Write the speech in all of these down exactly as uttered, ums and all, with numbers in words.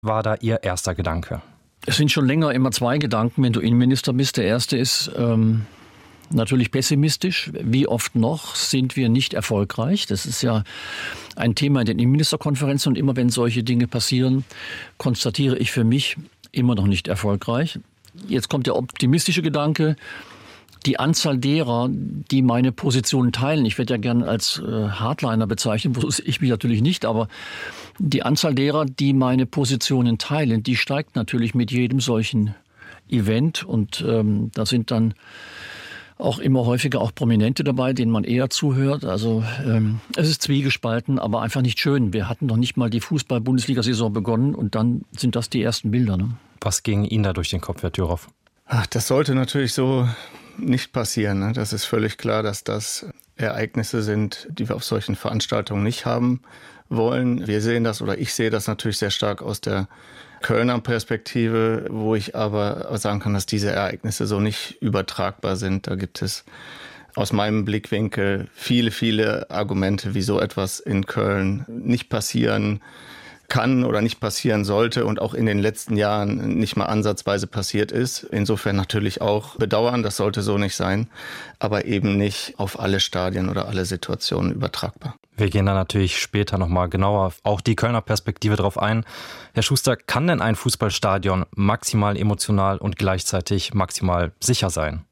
war da Ihr erster Gedanke? Es sind schon länger immer zwei Gedanken, wenn du Innenminister bist. Der erste ist ähm, natürlich pessimistisch. Wie oft noch sind wir nicht erfolgreich? Das ist ja ein Thema in den Innenministerkonferenzen. Und immer wenn solche Dinge passieren, konstatiere ich für mich immer noch nicht erfolgreich. Jetzt kommt der optimistische Gedanke. Die Anzahl derer, die meine Positionen teilen, ich werde ja gern als äh, Hardliner bezeichnet, wo ich mich natürlich nicht, aber die Anzahl derer, die meine Positionen teilen, die steigt natürlich mit jedem solchen Event. Und ähm, da sind dann auch immer häufiger auch Prominente dabei, denen man eher zuhört. Also ähm, es ist zwiegespalten, aber einfach nicht schön. Wir hatten noch nicht mal die Fußball-Bundesliga-Saison begonnen und dann sind das die ersten Bilder. Ne? Was ging Ihnen da durch den Kopf, Herr Thüroff? Ach, das sollte natürlich so nicht passieren. Ne? Das ist völlig klar, dass das Ereignisse sind, die wir auf solchen Veranstaltungen nicht haben wollen. Wir sehen das, oder ich sehe das natürlich sehr stark aus der Kölner Perspektive, wo ich aber sagen kann, dass diese Ereignisse so nicht übertragbar sind. Da gibt es aus meinem Blickwinkel viele, viele Argumente, wie so etwas in Köln nicht passieren kann oder nicht passieren sollte und auch in den letzten Jahren nicht mal ansatzweise passiert ist. Insofern natürlich auch bedauern, das sollte so nicht sein, aber eben nicht auf alle Stadien oder alle Situationen übertragbar. Wir gehen da natürlich später nochmal genauer auch die Kölner Perspektive drauf ein. Herr Schuster, kann denn ein Fußballstadion maximal emotional und gleichzeitig maximal sicher sein?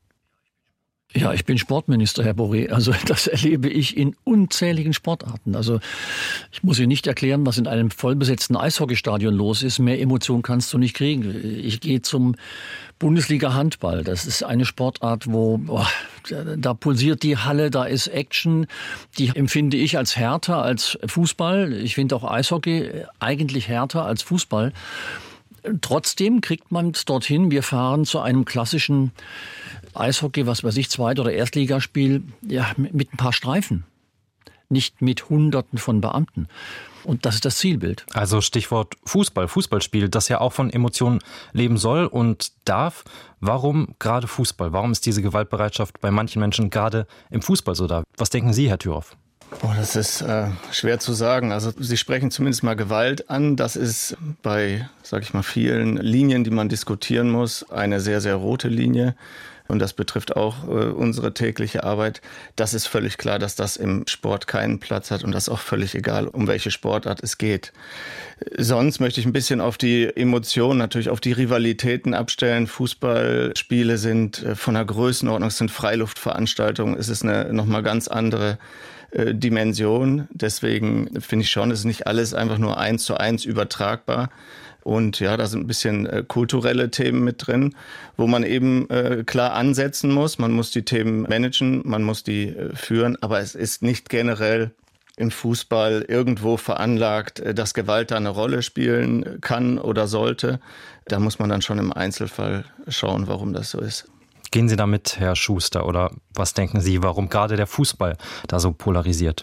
Ja, ich bin Sportminister, Herr Boré. Also das erlebe ich in unzähligen Sportarten. Also ich muss Ihnen nicht erklären, was in einem vollbesetzten Eishockeystadion los ist. Mehr Emotion kannst du nicht kriegen. Ich gehe zum Bundesliga-Handball. Das ist eine Sportart, wo boah, da pulsiert die Halle, da ist Action. Die empfinde ich als härter als Fußball. Ich finde auch Eishockey eigentlich härter als Fußball. Trotzdem kriegt man es dorthin. Wir fahren zu einem klassischen Eishockey, was weiß ich, Zweit- oder Erstligaspiel, ja, mit ein paar Streifen. Nicht mit Hunderten von Beamten. Und das ist das Zielbild. Also Stichwort Fußball, Fußballspiel, das ja auch von Emotionen leben soll und darf. Warum gerade Fußball? Warum ist diese Gewaltbereitschaft bei manchen Menschen gerade im Fußball so da? Was denken Sie, Herr Thüroff? Oh, das ist äh, schwer zu sagen. Also Sie sprechen zumindest mal Gewalt an. Das ist bei, sag ich mal, vielen Linien, die man diskutieren muss, eine sehr, sehr rote Linie. Und das betrifft auch äh, unsere tägliche Arbeit. Das ist völlig klar, dass das im Sport keinen Platz hat und das ist auch völlig egal, um welche Sportart es geht. Sonst möchte ich ein bisschen auf die Emotionen, natürlich auf die Rivalitäten abstellen. Fußballspiele sind äh, von der Größenordnung, es sind Freiluftveranstaltungen, es ist eine nochmal ganz andere äh, Dimension. Deswegen finde ich schon, es ist nicht alles einfach nur eins zu eins übertragbar. Und ja, da sind ein bisschen äh, kulturelle Themen mit drin, wo man eben äh, klar ansetzen muss. Man muss die Themen managen, man muss die äh, führen. Aber es ist nicht generell im Fußball irgendwo veranlagt, äh, dass Gewalt da eine Rolle spielen kann oder sollte. Da muss man dann schon im Einzelfall schauen, warum das so ist. Gehen Sie damit, Herr Schuster, oder was denken Sie, warum gerade der Fußball da so polarisiert?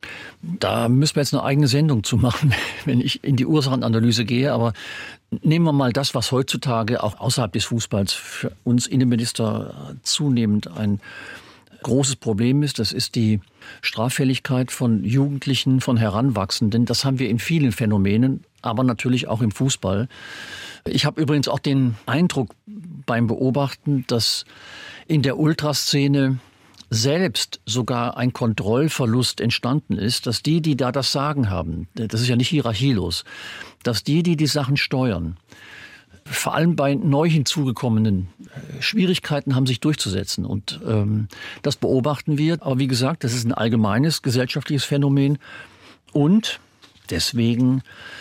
Da müssen wir jetzt eine eigene Sendung zu machen, wenn ich in die Ursachenanalyse gehe. Aber nehmen wir mal das, was heutzutage auch außerhalb des Fußballs für uns Innenminister zunehmend ein großes Problem ist. Das ist die Straffälligkeit von Jugendlichen, von Heranwachsenden. Das haben wir in vielen Phänomenen, aber natürlich auch im Fußball. Ich habe übrigens auch den Eindruck beim Beobachten, dass in der Ultraszene selbst sogar ein Kontrollverlust entstanden ist, dass die, die da das Sagen haben, das ist ja nicht hierarchielos, dass die, die die Sachen steuern, vor allem bei neu hinzugekommenen Schwierigkeiten haben, sich durchzusetzen. Und ähm, das beobachten wir. Aber wie gesagt, das ist ein allgemeines gesellschaftliches Phänomen. Und deswegen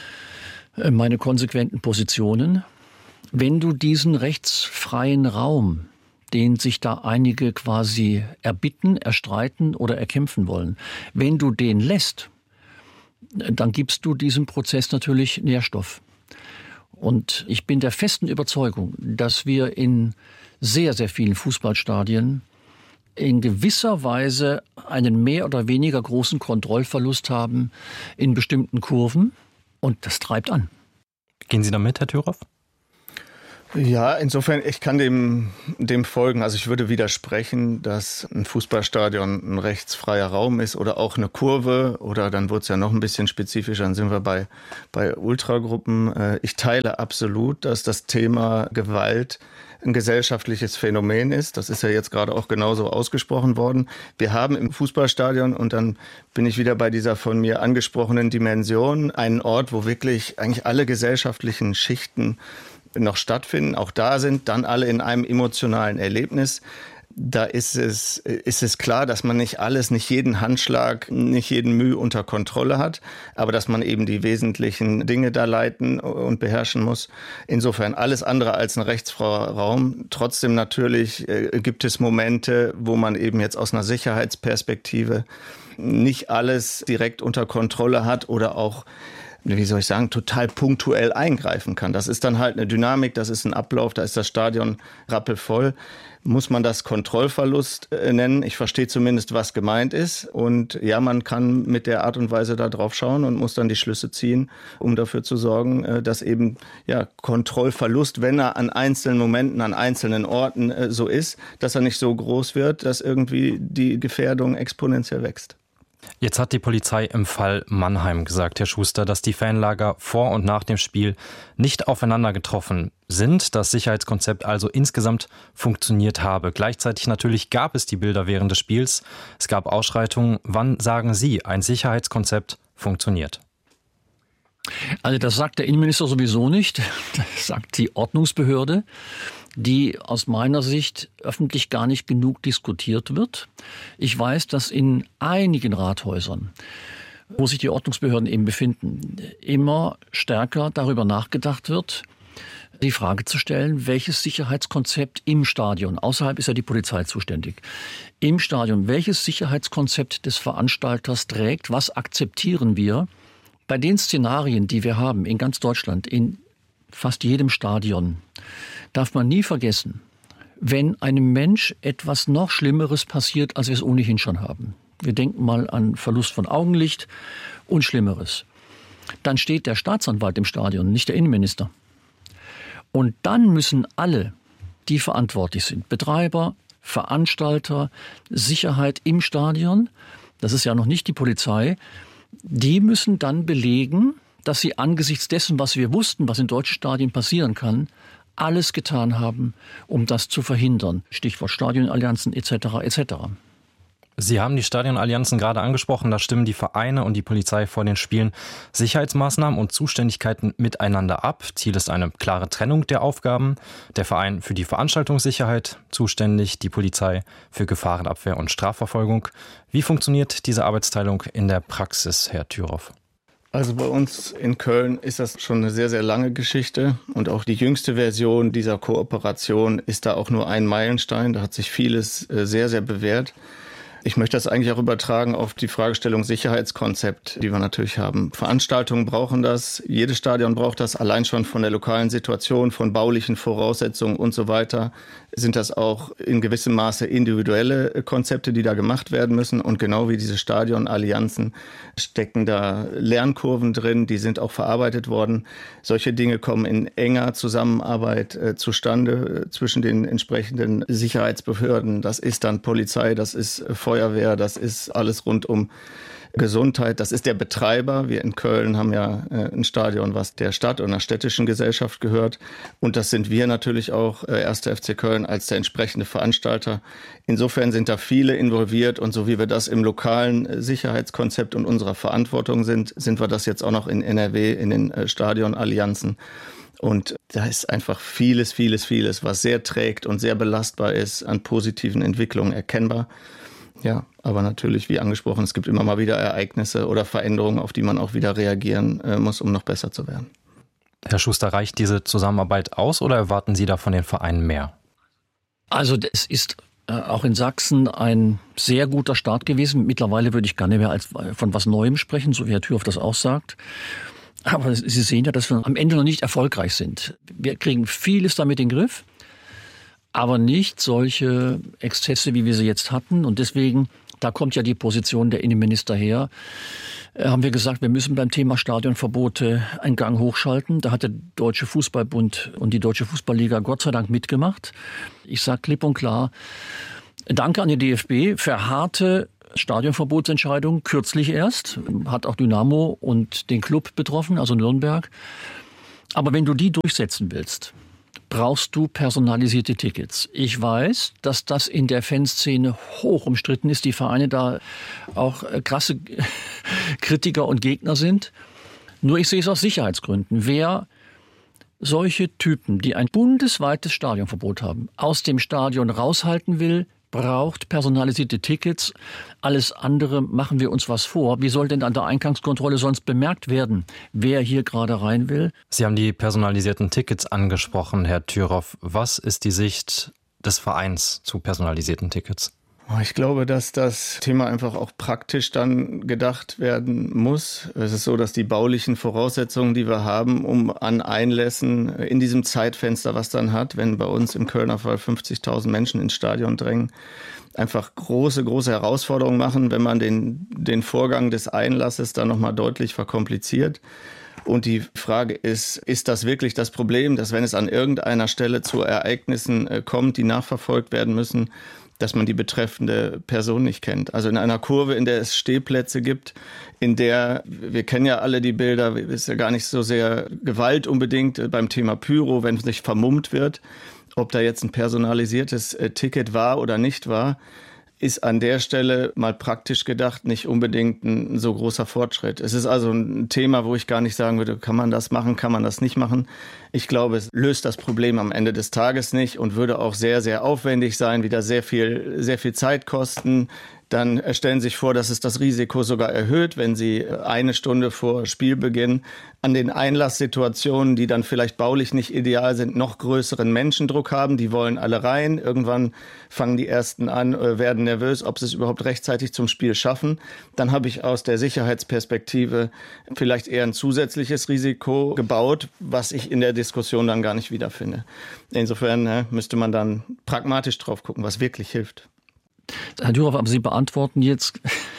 äh, meine konsequenten Positionen. Wenn du diesen rechtsfreien Raum, den sich da einige quasi erbitten, erstreiten oder erkämpfen wollen, wenn du den lässt, dann gibst du diesem Prozess natürlich Nährstoff. Und ich bin der festen Überzeugung, dass wir in sehr, sehr vielen Fußballstadien in gewisser Weise einen mehr oder weniger großen Kontrollverlust haben in bestimmten Kurven. Und das treibt an. Gehen Sie da mit, Herr Thüroff? Ja, insofern, ich kann dem, dem folgen. Also ich würde widersprechen, dass ein Fußballstadion ein rechtsfreier Raum ist oder auch eine Kurve oder dann wird es ja noch ein bisschen spezifischer, dann sind wir bei, bei Ultragruppen. Ich teile absolut, dass das Thema Gewalt ein gesellschaftliches Phänomen ist. Das ist ja jetzt gerade auch genauso ausgesprochen worden. Wir haben im Fußballstadion, und dann bin ich wieder bei dieser von mir angesprochenen Dimension, einen Ort, wo wirklich eigentlich alle gesellschaftlichen Schichten noch stattfinden, auch da sind, dann alle in einem emotionalen Erlebnis. Da ist es, ist es klar, dass man nicht alles, nicht jeden Handschlag, nicht jeden Mühe unter Kontrolle hat, aber dass man eben die wesentlichen Dinge da leiten und beherrschen muss. Insofern alles andere als ein rechtsfreier Raum. Trotzdem natürlich äh, gibt es Momente, wo man eben jetzt aus einer Sicherheitsperspektive nicht alles direkt unter Kontrolle hat oder auch, wie soll ich sagen, total punktuell eingreifen kann. Das ist dann halt eine Dynamik, das ist ein Ablauf, da ist das Stadion rappelvoll. Muss man das Kontrollverlust nennen? Ich verstehe zumindest, was gemeint ist. Und ja, man kann mit der Art und Weise da drauf schauen und muss dann die Schlüsse ziehen, um dafür zu sorgen, dass eben ja Kontrollverlust, wenn er an einzelnen Momenten, an einzelnen Orten so ist, dass er nicht so groß wird, dass irgendwie die Gefährdung exponentiell wächst. Jetzt hat die Polizei im Fall Mannheim gesagt, Herr Schuster, dass die Fanlager vor und nach dem Spiel nicht aufeinander getroffen sind, das Sicherheitskonzept also insgesamt funktioniert habe. Gleichzeitig natürlich gab es die Bilder während des Spiels, es gab Ausschreitungen. Wann sagen Sie, ein Sicherheitskonzept funktioniert? Also das sagt der Innenminister sowieso nicht, das sagt die Ordnungsbehörde, die aus meiner Sicht öffentlich gar nicht genug diskutiert wird. Ich weiß, dass in einigen Rathäusern, wo sich die Ordnungsbehörden eben befinden, immer stärker darüber nachgedacht wird, die Frage zu stellen, welches Sicherheitskonzept im Stadion, außerhalb ist ja die Polizei zuständig, im Stadion, welches Sicherheitskonzept des Veranstalters trägt, was akzeptieren wir bei den Szenarien, die wir haben in ganz Deutschland, in fast jedem Stadion, darf man nie vergessen, wenn einem Mensch etwas noch Schlimmeres passiert, als wir es ohnehin schon haben. Wir denken mal an Verlust von Augenlicht und Schlimmeres. Dann steht der Staatsanwalt im Stadion, nicht der Innenminister. Und dann müssen alle, die verantwortlich sind, Betreiber, Veranstalter, Sicherheit im Stadion, das ist ja noch nicht die Polizei, die müssen dann belegen, dass sie angesichts dessen, was wir wussten, was in deutschen Stadien passieren kann, alles getan haben, um das zu verhindern. Stichwort Stadionallianzen et cetera et cetera. Sie haben die Stadionallianzen gerade angesprochen. Da stimmen die Vereine und die Polizei vor den Spielen Sicherheitsmaßnahmen und Zuständigkeiten miteinander ab. Ziel ist eine klare Trennung der Aufgaben. Der Verein für die Veranstaltungssicherheit zuständig, die Polizei für Gefahrenabwehr und Strafverfolgung. Wie funktioniert diese Arbeitsteilung in der Praxis, Herr Thüroff? Also bei uns in Köln ist das schon eine sehr, sehr lange Geschichte und auch die jüngste Version dieser Kooperation ist da auch nur ein Meilenstein. Da hat sich vieles sehr, sehr bewährt. Ich möchte das eigentlich auch übertragen auf die Fragestellung Sicherheitskonzept, die wir natürlich haben. Veranstaltungen brauchen das, jedes Stadion braucht das, allein schon von der lokalen Situation, von baulichen Voraussetzungen und so weiter. Sind das auch in gewissem Maße individuelle Konzepte, die da gemacht werden müssen. Und genau wie diese Stadionallianzen stecken da Lernkurven drin, die sind auch verarbeitet worden. Solche Dinge kommen in enger Zusammenarbeit äh, zustande äh, zwischen den entsprechenden Sicherheitsbehörden. Das ist dann Polizei, das ist äh, Feuerwehr, das ist alles rund um Gesundheit, das ist der Betreiber. Wir in Köln haben ja äh, ein Stadion, was der Stadt und der städtischen Gesellschaft gehört. Und das sind wir natürlich auch, äh, erster F C Köln, als der entsprechende Veranstalter. Insofern sind da viele involviert und so wie wir das im lokalen äh, Sicherheitskonzept und unserer Verantwortung sind, sind wir das jetzt auch noch in N R W, in den äh, Stadionallianzen. Und da ist einfach vieles, vieles, vieles, was sehr trägt und sehr belastbar ist, an positiven Entwicklungen erkennbar. Ja, aber natürlich, wie angesprochen, es gibt immer mal wieder Ereignisse oder Veränderungen, auf die man auch wieder reagieren äh, muss, um noch besser zu werden. Herr Schuster, reicht diese Zusammenarbeit aus oder erwarten Sie da von den Vereinen mehr? Also es ist äh, auch in Sachsen ein sehr guter Start gewesen. Mittlerweile würde ich gar nicht mehr als von was Neuem sprechen, so wie Herr Thüroff das auch sagt. Aber Sie sehen ja, dass wir am Ende noch nicht erfolgreich sind. Wir kriegen vieles damit in den Griff, aber nicht solche Exzesse, wie wir sie jetzt hatten. Und deswegen Da kommt ja die Position der Innenminister her. Äh, haben wir gesagt, wir müssen beim Thema Stadionverbote einen Gang hochschalten. Da hat der Deutsche Fußballbund und die Deutsche Fußballliga Gott sei Dank mitgemacht. Ich sage klipp und klar, danke an den D F B für harte Stadionverbotsentscheidung, kürzlich erst, hat auch Dynamo und den Club betroffen, also Nürnberg. Aber wenn du die durchsetzen willst, brauchst du personalisierte Tickets. Ich weiß, dass das in der Fanszene hoch umstritten ist, die Vereine da auch krasse Kritiker und Gegner sind. Nur ich sehe es aus Sicherheitsgründen. Wer solche Typen, die ein bundesweites Stadionverbot haben, aus dem Stadion raushalten will, braucht personalisierte Tickets. Alles andere machen wir uns was vor. Wie soll denn an der Eingangskontrolle sonst bemerkt werden, wer hier gerade rein will? Sie haben die personalisierten Tickets angesprochen, Herr Thüroff. Was ist die Sicht des Vereins zu personalisierten Tickets? Ich glaube, dass das Thema einfach auch praktisch dann gedacht werden muss. Es ist so, dass die baulichen Voraussetzungen, die wir haben, um an Einlässen in diesem Zeitfenster, was dann hat, wenn bei uns im Kölner Fall fünfzigtausend Menschen ins Stadion drängen, einfach große, große Herausforderungen machen, wenn man den, den Vorgang des Einlasses dann nochmal deutlich verkompliziert. Und die Frage ist, ist das wirklich das Problem, dass wenn es an irgendeiner Stelle zu Ereignissen kommt, die nachverfolgt werden müssen, dass man die betreffende Person nicht kennt. Also in einer Kurve, in der es Stehplätze gibt, in der, wir kennen ja alle die Bilder, ist ja gar nicht so sehr Gewalt unbedingt beim Thema Pyro, wenn es nicht vermummt wird, ob da jetzt ein personalisiertes Ticket war oder nicht war, ist an der Stelle mal praktisch gedacht nicht unbedingt ein so großer Fortschritt. Es ist also ein Thema, wo ich gar nicht sagen würde, kann man das machen, kann man das nicht machen. Ich glaube, es löst das Problem am Ende des Tages nicht und würde auch sehr, sehr aufwendig sein, wieder sehr viel, sehr viel Zeit kosten. Dann stellen Sie sich vor, dass es das Risiko sogar erhöht, wenn Sie eine Stunde vor Spielbeginn an den Einlasssituationen, die dann vielleicht baulich nicht ideal sind, noch größeren Menschendruck haben. Die wollen alle rein. Irgendwann fangen die Ersten an, werden nervös, ob sie es überhaupt rechtzeitig zum Spiel schaffen. Dann habe ich aus der Sicherheitsperspektive vielleicht eher ein zusätzliches Risiko gebaut, was ich in der Diskussion dann gar nicht wiederfinde. Insofern ne, müsste man dann pragmatisch drauf gucken, was wirklich hilft. Herr Thüroff, aber Sie beantworten jetzt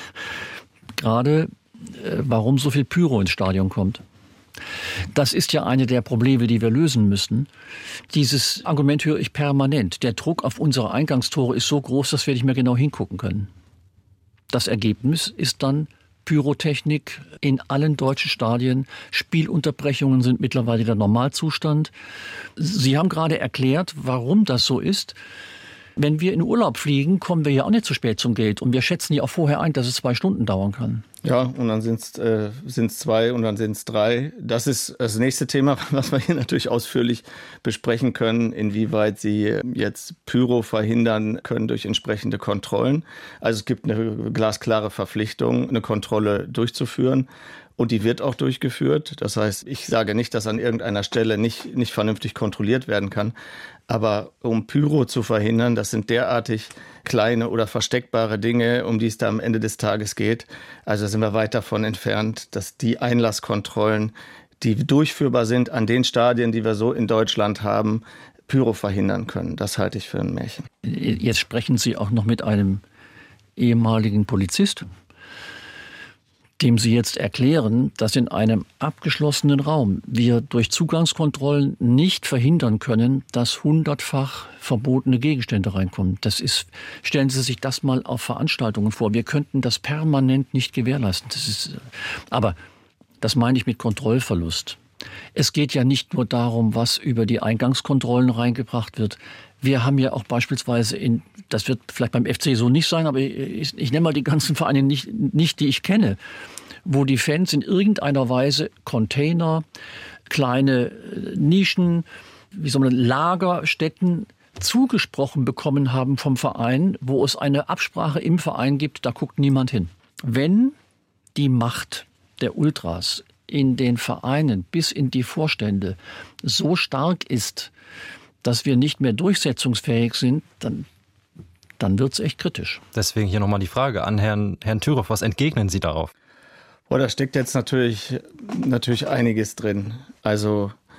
gerade, warum so viel Pyro ins Stadion kommt. Das ist ja eine der Probleme, die wir lösen müssen. Dieses Argument höre ich permanent. Der Druck auf unsere Eingangstore ist so groß, dass wir nicht mehr genau hingucken können. Das Ergebnis ist dann Pyrotechnik in allen deutschen Stadien. Spielunterbrechungen sind mittlerweile der Normalzustand. Sie haben gerade erklärt, warum das so ist. Wenn wir in Urlaub fliegen, kommen wir ja auch nicht zu spät zum Gate. Und wir schätzen ja auch vorher ein, dass es zwei Stunden dauern kann. Ja, und dann sind es äh, sind's zwei und dann sind es drei. Das ist das nächste Thema, was wir hier natürlich ausführlich besprechen können, inwieweit Sie jetzt Pyro verhindern können durch entsprechende Kontrollen. Also es gibt eine glasklare Verpflichtung, eine Kontrolle durchzuführen. Und die wird auch durchgeführt. Das heißt, ich sage nicht, dass an irgendeiner Stelle nicht, nicht vernünftig kontrolliert werden kann. Aber um Pyro zu verhindern, das sind derartig kleine oder versteckbare Dinge, um die es da am Ende des Tages geht. Also sind wir weit davon entfernt, dass die Einlasskontrollen, die durchführbar sind an den Stadien, die wir so in Deutschland haben, Pyro verhindern können. Das halte ich für ein Märchen. Jetzt sprechen Sie auch noch mit einem ehemaligen Polizist, dem Sie jetzt erklären, dass in einem abgeschlossenen Raum wir durch Zugangskontrollen nicht verhindern können, dass hundertfach verbotene Gegenstände reinkommen. Das ist, stellen Sie sich das mal auf Veranstaltungen vor. Wir könnten das permanent nicht gewährleisten. Das ist, aber das meine ich mit Kontrollverlust. Es geht ja nicht nur darum, was über die Eingangskontrollen reingebracht wird. Wir haben ja auch beispielsweise, in, das wird vielleicht beim F C so nicht sein, aber ich, ich nenne mal die ganzen Vereine nicht, nicht, die ich kenne, wo die Fans in irgendeiner Weise Container, kleine Nischen, wie soll man, Lagerstätten zugesprochen bekommen haben vom Verein, wo es eine Absprache im Verein gibt, da guckt niemand hin. Wenn die Macht der Ultras in den Vereinen bis in die Vorstände so stark ist, dass wir nicht mehr durchsetzungsfähig sind, dann, dann wird es echt kritisch. Deswegen hier nochmal die Frage an Herrn, Herrn Thüroff. Was entgegnen Sie darauf? Oh, da steckt jetzt natürlich, natürlich einiges drin. Also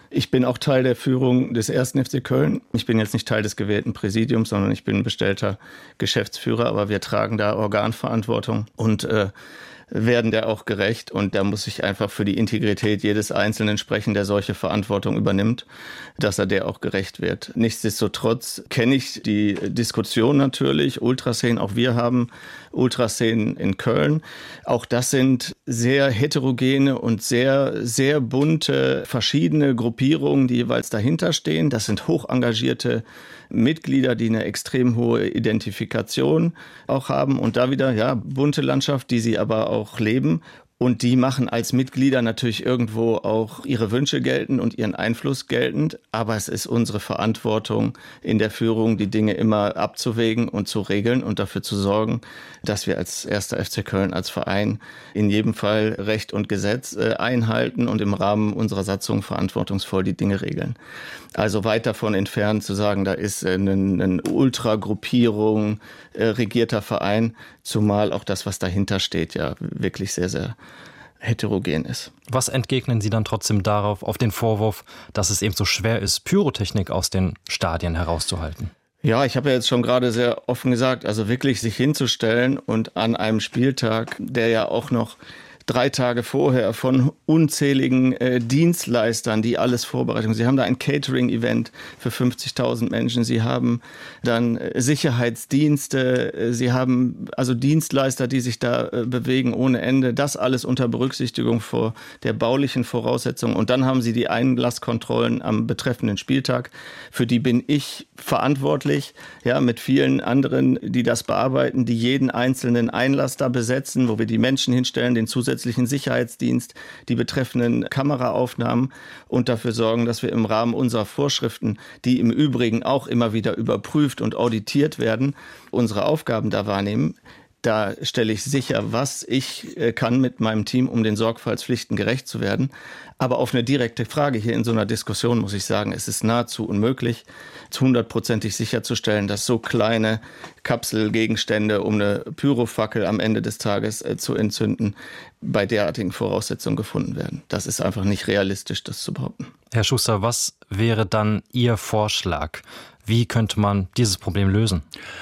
Ich bin auch Teil der Führung des ersten F C Köln. Ich bin jetzt nicht Teil des gewählten Präsidiums, sondern ich bin bestellter Geschäftsführer, aber wir tragen da Organverantwortung und äh, werden der auch gerecht. Und da muss ich einfach für die Integrität jedes Einzelnen sprechen, der solche Verantwortung übernimmt, dass er der auch gerecht wird. Nichtsdestotrotz kenne ich die Diskussion natürlich, Ultraszenen, auch wir haben Ultraszenen in Köln. Auch das sind sehr heterogene und sehr, sehr bunte, verschiedene Gruppierungen, die jeweils dahinter stehen. Das sind hoch engagierte Mitglieder, die eine extrem hohe Identifikation auch haben. Und da wieder, ja, bunte Landschaft, die sie aber auch leben. Und die machen als Mitglieder natürlich irgendwo auch ihre Wünsche geltend und ihren Einfluss geltend. Aber es ist unsere Verantwortung in der Führung, die Dinge immer abzuwägen und zu regeln und dafür zu sorgen, dass wir als erster F C Köln, als Verein in jedem Fall Recht und Gesetz einhalten und im Rahmen unserer Satzung verantwortungsvoll die Dinge regeln. Also weit davon entfernt zu sagen, da ist eine, eine Ultragruppierung, äh, regierter Verein, zumal auch das, was dahinter steht, ja wirklich sehr, sehr heterogen ist. Was entgegnen Sie dann trotzdem darauf, auf den Vorwurf, dass es eben so schwer ist, Pyrotechnik aus den Stadien herauszuhalten? Ja, ich habe ja jetzt schon gerade sehr offen gesagt, also wirklich sich hinzustellen und an einem Spieltag, der ja auch noch drei Tage vorher von unzähligen äh, Dienstleistern, die alles vorbereiten. Sie haben da ein Catering-Event für fünfzigtausend Menschen. Sie haben dann äh, Sicherheitsdienste. Äh, Sie haben also Dienstleister, die sich da äh, bewegen ohne Ende. Das alles unter Berücksichtigung vor der baulichen Voraussetzungen. Und dann haben Sie die Einlasskontrollen am betreffenden Spieltag. Für die bin ich verantwortlich, ja, mit vielen anderen, die das bearbeiten, die jeden einzelnen Einlass da besetzen, wo wir die Menschen hinstellen, den zusätzlichen Sicherheitsdienst, die betreffenden Kameraaufnahmen und dafür sorgen, dass wir im Rahmen unserer Vorschriften, die im Übrigen auch immer wieder überprüft und auditiert werden, unsere Aufgaben da wahrnehmen. Da stelle ich sicher, was ich kann mit meinem Team, um den Sorgfaltspflichten gerecht zu werden. Aber auf eine direkte Frage hier in so einer Diskussion muss ich sagen, es ist nahezu unmöglich, hundertprozentig sicherzustellen, dass so kleine Kapselgegenstände, um eine Pyrofackel am Ende des Tages äh, zu entzünden, bei derartigen Voraussetzungen gefunden werden. Das ist einfach nicht realistisch, das zu behaupten. Herr Schuster, was wäre dann Ihr Vorschlag? Wie könnte man dieses Problem lösen?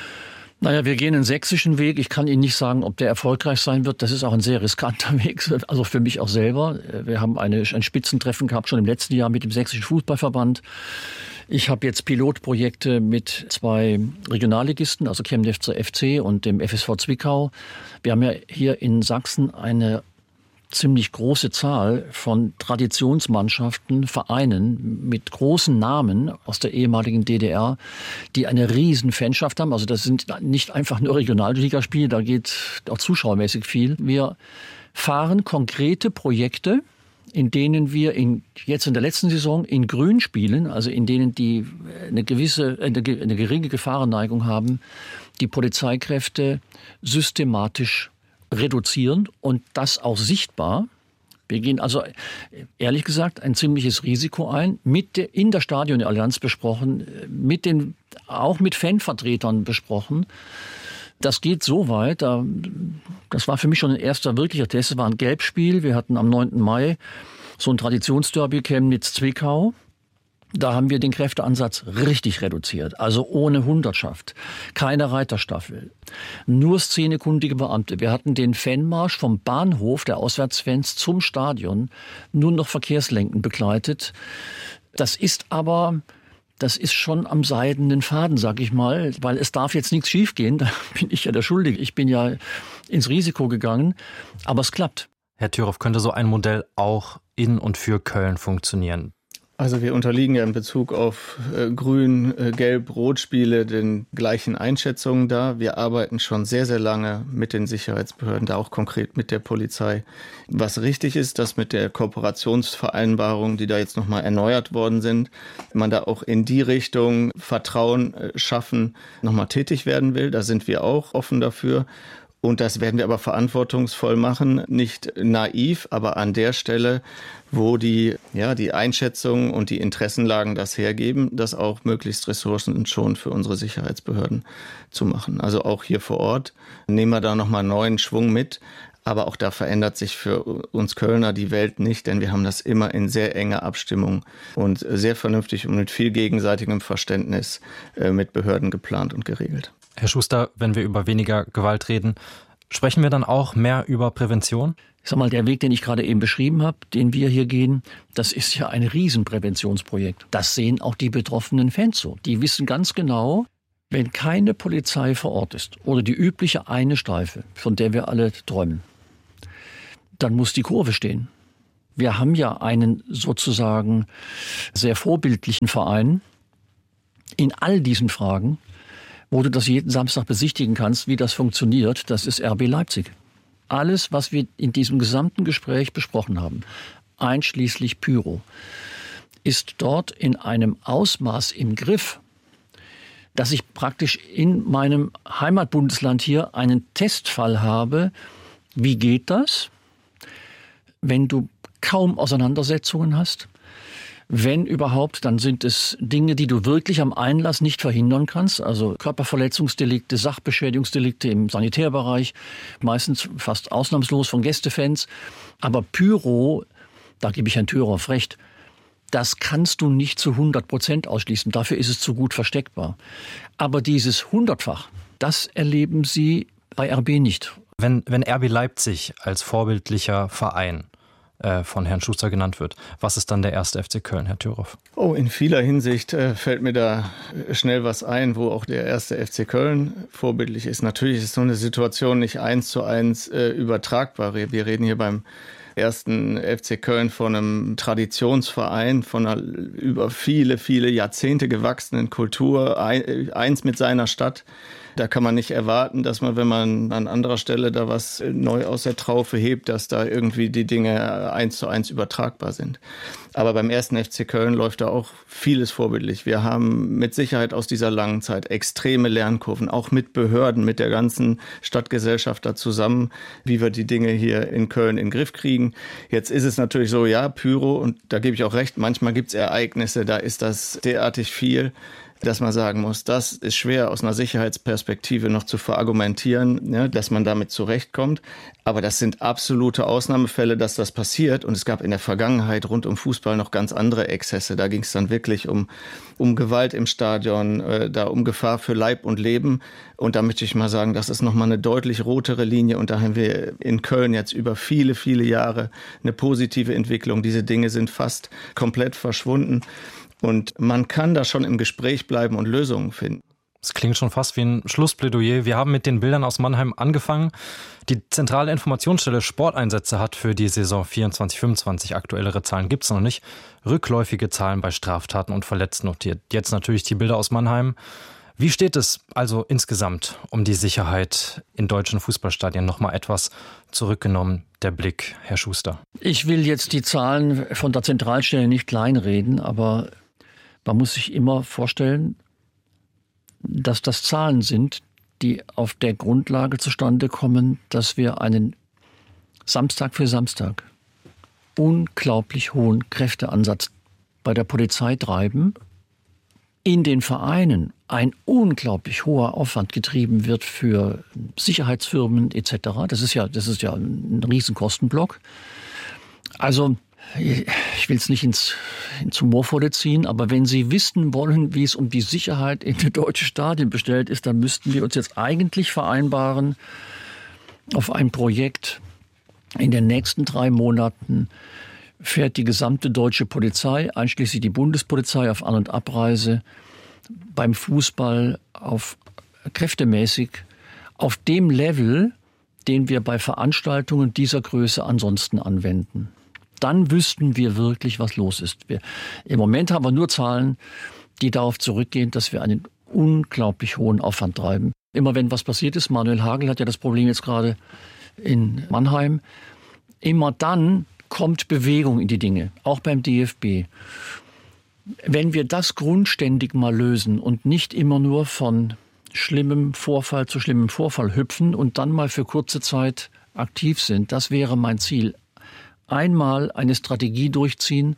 Naja, wir gehen einen sächsischen Weg. Ich kann Ihnen nicht sagen, ob der erfolgreich sein wird. Das ist auch ein sehr riskanter Weg, also für mich auch selber. Wir haben eine, ein Spitzentreffen gehabt, schon im letzten Jahr mit dem Sächsischen Fußballverband. Ich habe jetzt Pilotprojekte mit zwei Regionalligisten, also Chemnitzer F C und dem F S V Zwickau. Wir haben ja hier in Sachsen eine ziemlich große Zahl von Traditionsmannschaften, Vereinen mit großen Namen aus der ehemaligen D D R, die eine riesen Fanschaft haben. Also das sind nicht einfach nur Regionalligaspiele, da geht auch zuschauermäßig viel. Wir fahren konkrete Projekte, in denen wir in, jetzt in der letzten Saison in Grün spielen, also in denen die eine gewisse, eine, eine geringe Gefahrenneigung haben, die Polizeikräfte systematisch reduzieren und das auch sichtbar. Wir gehen also, ehrlich gesagt, ein ziemliches Risiko ein, mit der, in der Stadionallianz besprochen, mit den, auch mit Fanvertretern besprochen. Das geht so weit, das war für mich schon ein erster wirklicher Test, es war ein Gelbspiel. Wir hatten am neunten Mai so ein Traditionsderby Chemnitz-Zwickau. Da haben wir den Kräfteansatz richtig reduziert, also ohne Hundertschaft, keine Reiterstaffel, nur szenekundige Beamte. Wir hatten den Fanmarsch vom Bahnhof der Auswärtsfans zum Stadion nur noch verkehrslenkend begleitet. Das ist aber... Das ist schon am seidenen Faden, sag ich mal, weil es darf jetzt nichts schiefgehen. Da bin ich ja der Schuldige. Ich bin ja ins Risiko gegangen, aber es klappt. Herr Thüroff, könnte so ein Modell auch in und für Köln funktionieren? Also wir unterliegen ja in Bezug auf äh, Grün-, äh, Gelb-, Rot-Spiele den gleichen Einschätzungen da. Wir arbeiten schon sehr, sehr lange mit den Sicherheitsbehörden, da auch konkret mit der Polizei. Was richtig ist, dass mit der Kooperationsvereinbarung, die da jetzt nochmal erneuert worden sind, man da auch in die Richtung Vertrauen äh, schaffen, nochmal tätig werden will. Da sind wir auch offen dafür. Und das werden wir aber verantwortungsvoll machen, nicht naiv, aber an der Stelle, wo die, ja, die Einschätzungen und die Interessenlagen das hergeben, das auch möglichst ressourcenschonend für unsere Sicherheitsbehörden zu machen. Also auch hier vor Ort nehmen wir da nochmal neuen Schwung mit. Aber auch da verändert sich für uns Kölner die Welt nicht, denn wir haben das immer in sehr enger Abstimmung und sehr vernünftig und mit viel gegenseitigem Verständnis mit Behörden geplant und geregelt. Herr Schuster, wenn wir über weniger Gewalt reden, sprechen wir dann auch mehr über Prävention? Ich sag mal, der Weg, den ich gerade eben beschrieben habe, den wir hier gehen, das ist ja ein Riesenpräventionsprojekt. Das sehen auch die betroffenen Fans so. Die wissen ganz genau, wenn keine Polizei vor Ort ist oder die übliche eine Streife, von der wir alle träumen, dann muss die Kurve stehen. Wir haben ja einen sozusagen sehr vorbildlichen Verein in all diesen Fragen, wo du das jeden Samstag besichtigen kannst, wie das funktioniert. Das ist R B Leipzig. Alles, was wir in diesem gesamten Gespräch besprochen haben, einschließlich Pyro, ist dort in einem Ausmaß im Griff, dass ich praktisch in meinem Heimatbundesland hier einen Testfall habe. Wie geht das, wenn du kaum Auseinandersetzungen hast? Wenn überhaupt, dann sind es Dinge, die du wirklich am Einlass nicht verhindern kannst. Also Körperverletzungsdelikte, Sachbeschädigungsdelikte im Sanitärbereich, meistens fast ausnahmslos von Gästefans. Aber Pyro, da gebe ich Herrn Thüroff recht, das kannst du nicht zu hundert Prozent ausschließen. Dafür ist es zu gut versteckbar. Aber dieses Hundertfach, das erleben Sie bei R B nicht. Wenn, wenn R B Leipzig als vorbildlicher Verein von Herrn Schuster genannt wird. Was ist dann der erste F C Köln, Herr Thüroff? Oh, in vieler Hinsicht äh, fällt mir da schnell was ein, wo auch der erste F C Köln vorbildlich ist. Natürlich ist so eine Situation nicht eins zu eins äh, übertragbar. Wir reden hier beim ersten F C Köln von einem Traditionsverein, von einer über viele, viele Jahrzehnte gewachsenen Kultur, ein, eins mit seiner Stadt. Da kann man nicht erwarten, dass man, wenn man an anderer Stelle da was neu aus der Traufe hebt, dass da irgendwie die Dinge eins zu eins übertragbar sind. Aber beim ersten F C Köln läuft da auch vieles vorbildlich. Wir haben mit Sicherheit aus dieser langen Zeit extreme Lernkurven, auch mit Behörden, mit der ganzen Stadtgesellschaft da zusammen, wie wir die Dinge hier in Köln in den Griff kriegen. Jetzt ist es natürlich so, ja, Pyro, und da gebe ich auch recht, manchmal gibt es Ereignisse, da ist das derartig viel, dass man sagen muss, das ist schwer aus einer Sicherheitsperspektive noch zu verargumentieren, ja, dass man damit zurechtkommt. Aber das sind absolute Ausnahmefälle, dass das passiert. Und es gab in der Vergangenheit rund um Fußball noch ganz andere Exzesse. Da ging es dann wirklich um, um Gewalt im Stadion, äh, da um Gefahr für Leib und Leben. Und da möchte ich mal sagen, das ist nochmal eine deutlich rotere Linie. Und da haben wir in Köln jetzt über viele, viele Jahre eine positive Entwicklung. Diese Dinge sind fast komplett verschwunden. Und man kann da schon im Gespräch bleiben und Lösungen finden. Es klingt schon fast wie ein Schlussplädoyer. Wir haben mit den Bildern aus Mannheim angefangen. Die zentrale Informationsstelle Sporteinsätze hat für die Saison vierundzwanzig fünfundzwanzig, aktuellere Zahlen gibt es noch nicht, rückläufige Zahlen bei Straftaten und Verletzten notiert. Jetzt natürlich die Bilder aus Mannheim. Wie steht es also insgesamt um die Sicherheit in deutschen Fußballstadien? Nochmal etwas zurückgenommen, der Blick, Herr Schuster. Ich will jetzt die Zahlen von der Zentralstelle nicht kleinreden, aber man muss sich immer vorstellen, dass das Zahlen sind, die auf der Grundlage zustande kommen, dass wir einen Samstag für Samstag unglaublich hohen Kräfteansatz bei der Polizei treiben, in den Vereinen ein unglaublich hoher Aufwand getrieben wird für Sicherheitsfirmen et cetera. Das ist ja, das ist ja ein Riesenkostenblock. Also ich will es nicht ins, ins Humorvolle ziehen, aber wenn Sie wissen wollen, wie es um die Sicherheit in den deutschen Stadien bestellt ist, dann müssten wir uns jetzt eigentlich vereinbaren auf ein Projekt. In den nächsten drei Monaten fährt die gesamte deutsche Polizei, einschließlich die Bundespolizei, auf An- und Abreise beim Fußball auf kräftemäßig auf dem Level, den wir bei Veranstaltungen dieser Größe ansonsten anwenden. Dann wüssten wir wirklich, was los ist. Wir, im Moment haben wir nur Zahlen, die darauf zurückgehen, dass wir einen unglaublich hohen Aufwand treiben. Immer wenn was passiert ist, Manuel Hagel hat ja das Problem jetzt gerade in Mannheim, immer dann kommt Bewegung in die Dinge, auch beim D F B. Wenn wir das grundständig mal lösen und nicht immer nur von schlimmem Vorfall zu schlimmem Vorfall hüpfen und dann mal für kurze Zeit aktiv sind, das wäre mein Ziel. Einmal eine Strategie durchziehen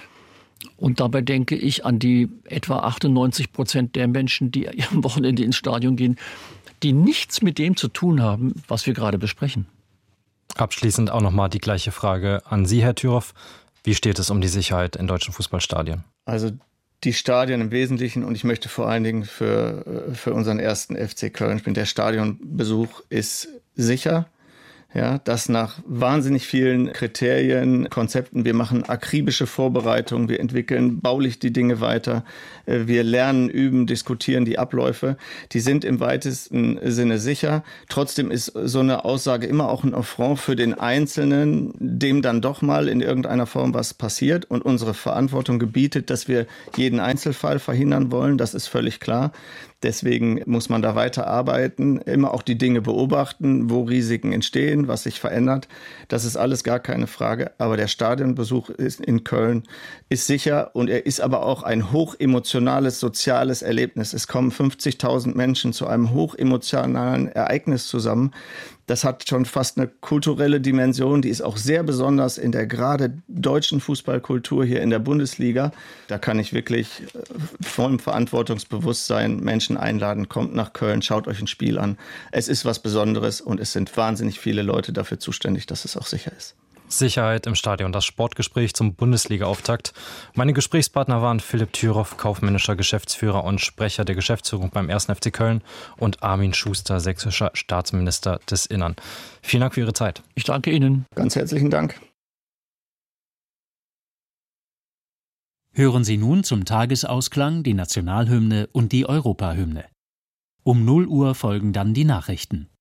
und dabei denke ich an die etwa achtundneunzig Prozent der Menschen, die am Wochenende ins Stadion gehen, die nichts mit dem zu tun haben, was wir gerade besprechen. Abschließend auch nochmal die gleiche Frage an Sie, Herr Thüroff. Wie steht es um die Sicherheit in deutschen Fußballstadien? Also die Stadien im Wesentlichen, und ich möchte vor allen Dingen für, für unseren ersten F C Köln spielen, der Stadionbesuch ist sicher. Ja, das nach wahnsinnig vielen Kriterien, Konzepten. Wir machen akribische Vorbereitungen, wir entwickeln baulich die Dinge weiter, wir lernen, üben, diskutieren die Abläufe. Die sind im weitesten Sinne sicher. Trotzdem ist so eine Aussage immer auch ein Affront für den Einzelnen, dem dann doch mal in irgendeiner Form was passiert. Und unsere Verantwortung gebietet, dass wir jeden Einzelfall verhindern wollen. Das ist völlig klar. Deswegen muss man da weiter arbeiten, immer auch die Dinge beobachten, wo Risiken entstehen, was sich verändert. Das ist alles gar keine Frage. Aber der Stadionbesuch ist in Köln ist sicher, und er ist aber auch ein hochemotionales, soziales Erlebnis. Es kommen fünfzigtausend Menschen zu einem hochemotionalen Ereignis zusammen. Das hat schon fast eine kulturelle Dimension, die ist auch sehr besonders in der gerade deutschen Fußballkultur hier in der Bundesliga. Da kann ich wirklich vollem Verantwortungsbewusstsein Menschen einladen, kommt nach Köln, schaut euch ein Spiel an. Es ist was Besonderes und es sind wahnsinnig viele Leute dafür zuständig, dass es auch sicher ist. Sicherheit im Stadion, das Sportgespräch zum Bundesliga-Auftakt. Meine Gesprächspartner waren Philipp Thüroff, kaufmännischer Geschäftsführer und Sprecher der Geschäftsführung beim ersten F C Köln, und Armin Schuster, sächsischer Staatsminister des Innern. Vielen Dank für Ihre Zeit. Ich danke Ihnen. Ganz herzlichen Dank. Hören Sie nun zum Tagesausklang die Nationalhymne und die Europahymne. Um null Uhr folgen dann die Nachrichten.